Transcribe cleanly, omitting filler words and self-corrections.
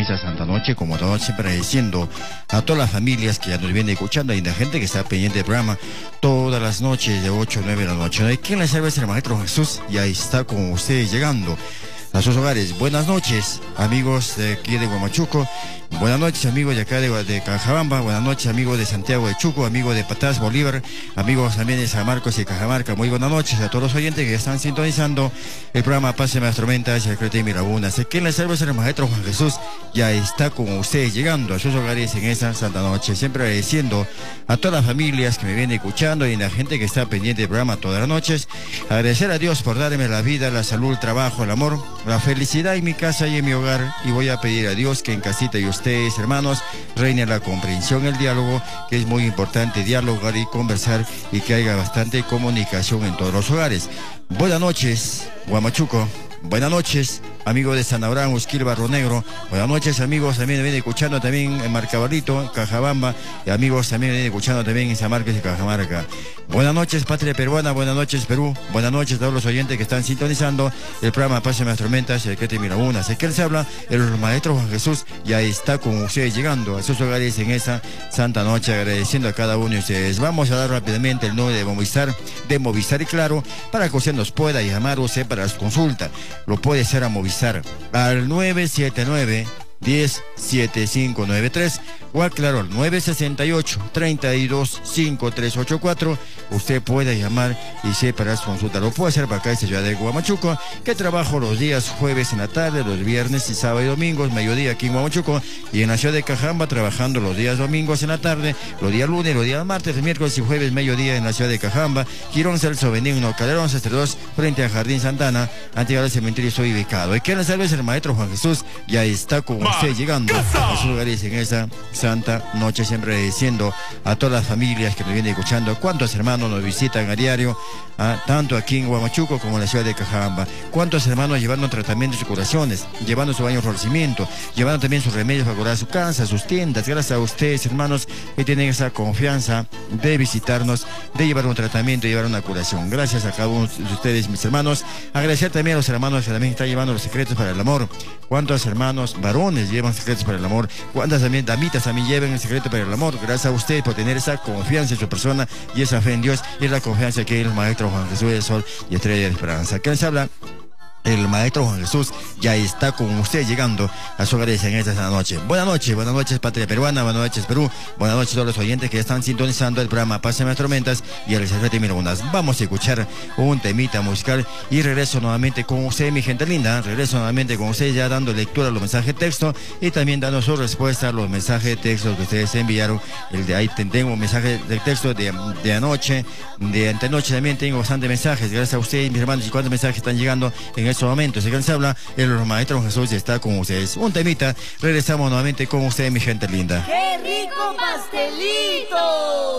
esta Santa Noche, como todos siempre agradeciendo a todas las familias que ya nos vienen escuchando y la gente que está pendiente del programa todas las noches de 8 a 9 de la noche. ¿Quién les salva? Es el Maestro Jesús, y ahí está con ustedes llegando a sus hogares. Buenas noches, amigos de aquí de Huamachuco. Buenas noches, amigos de acá de Cajabamba. Buenas noches, amigos de Santiago de Chuco, amigos de Patás, Bolívar, amigos también de San Marcos y Cajamarca. Muy buenas noches a todos los oyentes que están sintonizando el programa Páseme las Tormentas y el Crete y Mirabuna. Sé que les salva el Maestro Juan Jesús, ya está con ustedes llegando a sus hogares en esta Santa Noche. Siempre agradeciendo a todas las familias que me vienen escuchando y a la gente que está pendiente del programa todas las noches. Agradecer a Dios por darme la vida, la salud, el trabajo, el amor, la felicidad en mi casa y en mi hogar. Y voy a pedir a Dios que en casita y ustedes, hermanos, reine la comprensión, el diálogo, que es muy importante dialogar y conversar, y que haya bastante comunicación en todos los hogares. Buenas noches, Huamachuco. Buenas noches, amigos de San Abraham, Usquil, Barro Negro. Buenas noches, amigos, también me vienen escuchando también en Marcabarrito, Cajabamba, y amigos también me vienen escuchando también en San Marcos y Cajamarca. Buenas noches, patria peruana, buenas noches, Perú. Buenas noches a todos los oyentes que están sintonizando el programa Pásame las Tormentas y el Crete y Mirabuna. Sé que él se habla, el Maestro Juan Jesús, ya está con ustedes llegando a sus hogares en esta Santa Noche, agradeciendo a cada uno de ustedes. Vamos a dar rápidamente el número de Movistar y Claro, para que usted nos pueda llamar usted para las consultas. Lo puede hacer a Movistar al 979-107593 o al Claro al 968-325384. Usted puede llamar y separar su consulta. Lo puede hacer para acá en Ciudad de Huamachuco, que trabajo los días jueves en la tarde, los viernes y sábado y domingos, mediodía aquí en Huamachuco, y en la ciudad de Cajamba trabajando los días domingos en la tarde, los días lunes, los días martes, miércoles y jueves, mediodía en la ciudad de Cajamba, Girón, Celso Benigno, Calderón, 62, frente a Jardín Santana, antes del cementerio estoy ubicado. Y que les salve el Maestro Juan Jesús, ya está con usted llegando a sus lugares en esa Santa Noche, siempre agradeciendo a todas las familias que nos vienen escuchando. Cuántos hermanos nos visitan a diario, tanto aquí en Huamachuco como en la ciudad de Cajabamba. Cuántos hermanos llevando tratamientos y curaciones, llevando su baño de florecimiento, llevando también sus remedios para curar su casa, sus tiendas. Gracias a ustedes, hermanos, que tienen esa confianza de visitarnos, de llevar un tratamiento y llevar una curación. Gracias a cada uno de ustedes, mis hermanos. Agradecer también a los hermanos que también están llevando los secretos para el amor. Cuántos hermanos varones llevan secretos para el amor, cuántas también damitas también llevan el secreto para el amor. Gracias a ustedes por tener esa confianza en su persona y esa fe en Dios, y la confianza que el Maestro Juan Jesús del Sol y Estrella de Esperanza. ¿Quién se habla? El Maestro Juan Jesús ya está con usted llegando a su hogares en esta noche. Buenas noches, patria peruana, buenas noches, Perú. Buenas noches a todos los oyentes que están sintonizando el programa Pásame las Tormentas y el Crete y Mirabuna. Vamos a escuchar un temita musical y regreso nuevamente con usted, mi gente linda. Regreso nuevamente con usted, ya dando lectura a los mensajes de texto y también dando su respuesta a los mensajes de texto que ustedes enviaron. El de ahí tengo un mensaje de texto de anoche, de antenoche también tengo bastantes mensajes. Gracias a ustedes, mis hermanos, y cuántos mensajes están llegando en estos momentos. Se les habla, el Maestro Jesús está con ustedes. Un temita, regresamos nuevamente con ustedes, mi gente linda. ¡Qué rico pastelito!